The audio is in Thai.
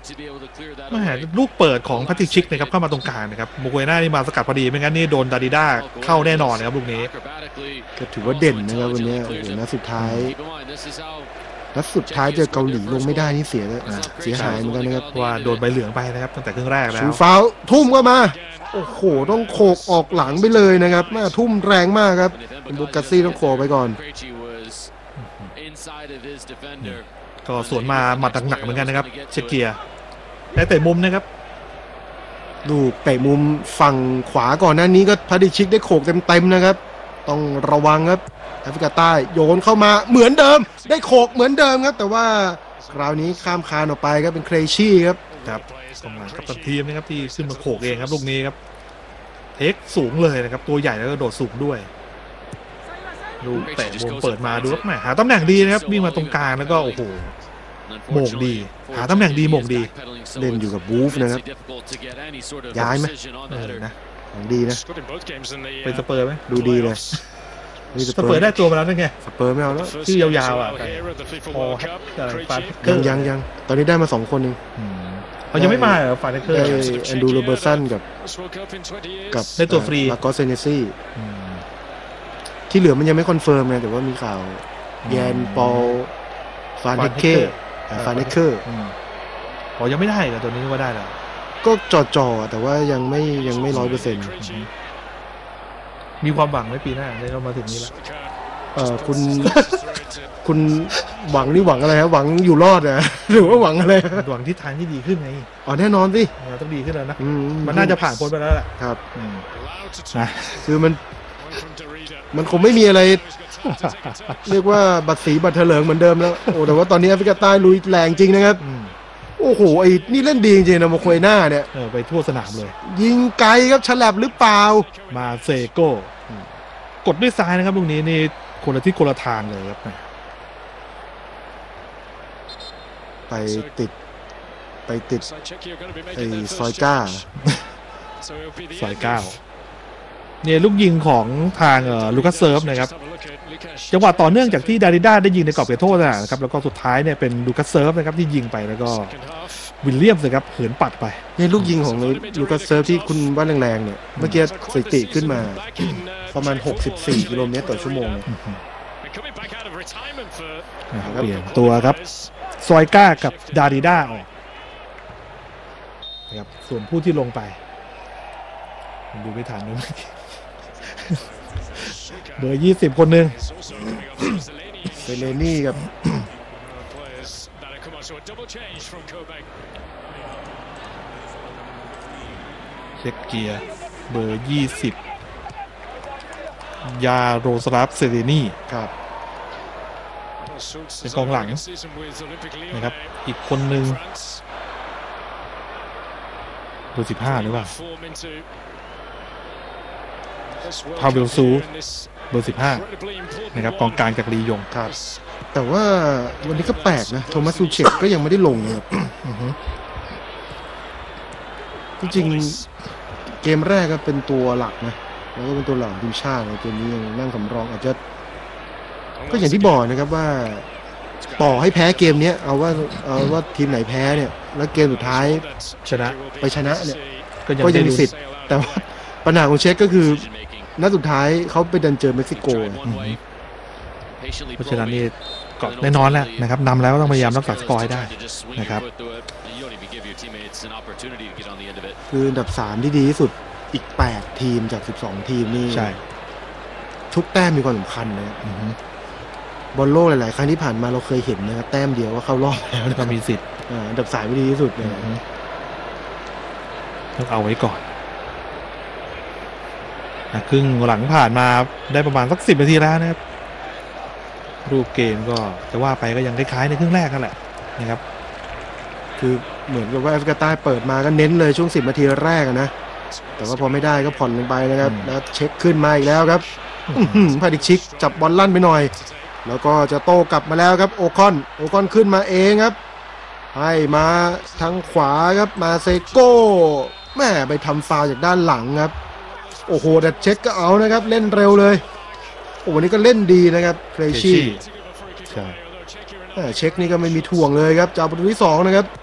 แม่ลูกเปิดของพัติชิกนะครับเข้ามาตรงกลางนะครับโมเกน่านี่มาสกัดพอดีไม่งั้นนี่โดนดาดิด้าเข้าแน่นอนนะครับลูกนี้ก็ถือว่าเด่นนะครับวันนี้นัดสุดท้ายเจอเกาหลีลงไม่ได้นี่เสียหายเหมือนกันนะครับว่าโดนใบเหลืองไปนะครับตั้งแต่ครึ่งแรกแล้วชูฟาวทุ่มเข้ามาโอ้โหต้องโขกออกหลังไปเลยนะครับแม่ทุ่มแรงมากครับเป็นบุกาซี่ต้องโขกไปก่อนก็สวนมาหมัดหนักๆเหมือนกันนะครับเชเกียได้แต่มุมนะครับลูกเตะมุมฝั่งขวาก่อนหน้านี้ก็พาดิชิกได้โขกเต็มๆนะครับต้องระวังครับแอฟริกาใต้โยนเข้ามาเหมือนเดิมได้โขกเหมือนเดิมครับแต่ว่าคราวนี้ข้ามคานออกไปครับเป็นเครชี่ครับกองหลังกับตันทีมนะครับที่ขึ้นมาโขกเองครับลูกนี้ครับเทคสูงเลยนะครับตัวใหญ่แล้วก็โดดสูงด้วยลูกเตะวงเปิดมาดูครับแหมหาตำแหน่งดีนะครับวิ่งมาตรงกลางแล้วก็โอ้โหโหม่งดีหาตำแหน่งดีโหม่งดีเล่นอยู่กับบูฟนะครับย้ายไหมนะของดีนะเป็นสเปอร์ไหมดูดีเลยสเปอร์ได้ตัวมาแล้วนั่นไงสเปอร์ไม่เอาแล้วชื่อยาวๆอ่ะพอยังตอนนี้ได้มา2คนนึงเขายังไม่มาเหรอฟาเนเกอร์แอนดูโรเบอร์สันกับได้ตัวฟรีลาโกเซเนซี่ที่เหลือมันยังไม่คอนเฟิร์มไงแต่ว่ามีข่าวแยนปอลฟาเนเกอร์อ๋อยังไม่ได้เหรอตัวนี้ว่าได้แล้วก็จ่อแต่ว่ายังไม่100% มีความหวังไหมปีหน้าได้เรามาถึงนี้แล้วคุณหวังนี่หวังอะไรครับหวังอยู่รอดนะหรือว่าหวังอะไรหวังทิศทางที่ดีขึ้นไงอ๋อแน่นอนสิต้องดีขึ้นแล้วนะมันน่าจะผ่านพ้นไปแล้วแหละครับนะคือมันคงไม่มีอะไรเรียกว่าบัตรสีบัตรเถลิงเหมือนเดิมแล้วโอ้แต่ว่าตอนนี้แอฟริกาใต้ลุยแรงจริงนะครับโอ้โหไอ้นี่เล่นดีจริงนะโมโคเอน่าเนี่ยไปทั่วสนามเลยยิงไกลครับฉลับหรือเปล่ามาเซโก้กดด้วยซ้ายนะครับลูกนี้นี่คนละทิศคนละทางเลยครับไปติดไอ้ซอยก้าเนี่ยลูกยิงของทางลูคัสเซิร์ฟนะครับจังหวะต่อเนื่องจากที่ดาริด้าได้ยิงในกรอบเขตโทษนะครับแล้วก็สุดท้ายเนี่ยเป็นลูคัสเซิร์ฟนะครับที่ยิงไปแล้วก็วิลเลียมส์นะครับเหินปัดไปเนี่ยลูกยิงของลูคัสเซิร์ฟที่คุณว่าแรงๆเนี่ยเมื่อกี้สถิติขึ้นมาประมาณ64กิโลเมตรต่อชั่วโมงเปลี่ยนตัวครับซอยก้ากับดาริด้าออกนะครับส่วนผู้ที่ลงไปดูไม่ทันเลยเบอร์20คนหนึ่งเฟเลนี่กับเช็คเกียร์เบอร์20ยาโรสลาฟเซเรนี่ครับเป็นกองหลังนะครับอีกคนหนึ่งเบอร์15หรือเปล่าพาเวลซูเบอร์15นะครับกองกลางจากลียงครับแต่ว่าวันนี้ก็แปลกนะโทมัสซูเชกก็ยังไม่ได้ลงนะครับจริงๆเกมแรกก็เป็นตัวหลักนะแล้วก็เป็นตัวหลักทีมชาติในเกมนี้ยังนั่งสำรองอาจจะก็อย่างที่บอกนะครับว่าต่อให้แพ้เกมนี้เอาว่าทีมไหนแพ้เนี่ยแล้วเกมสุดท้ายชนะเนี่ยก็ยังมีสิทธิ์แต่ว่าปัญหาของเช็กก็คือนัดสุดท้ายเขาไปดันเจอเม็กซิโกเพราะฉะนั้นนี่ก็แน่นอนแหละนะครับนำแล้วก็ต้องพยายามรักษาสกอร์ให้ได้นะครับคืออันดับ3ที่ดีที่สุดอีก8ทีมจาก12ทีมนี่ใช่ทุกแต้มมีความสำคัญนะบอลโลกหลายๆครั้งที่ผ่านมาเราเคยเห็นนะครับแต้มเดียวว่าเข้ารอบแล้วก็มีสิทธิ์อันดับ3ที่ดีที่สุดเนี่ยต้องเอาไว้ก่อนครึ่งหลังผ่านมาได้ประมาณสัก10 นาทีแล้วนะครับรูปเกมก็จะว่าไปก็ยังคล้ายๆในครึ่งแรกนั่นแหละนะครับคือเหมือนกับว่าแอฟริกาใต้เปิดมาก็เน้นเลยช่วง10 นาทีแรกนะแต่ว่าพอไม่ได้ก็ผ่อนลงไปนะครับแล้วเช็คขึ้นมาอีกแล้วครับพาดิชิกจับบอลลั่นไปหน่อยแล้วก็จะโต้กลับมาแล้วครับโอคอนขึ้นมาเองครับให้มาทางขวาครับมาเซโก้แม่ไปทำฟาวล์จากด้านหลังครับโอ้โหแต่เช็คก็เอานะครับเล่นเร็วเลยโอ้วันนี้ก็เล่นดีนะครับเครชี่ใช่เช็คนี่ก็ไม่มีถ่วงเลยครับจากประตูที่2นะครับ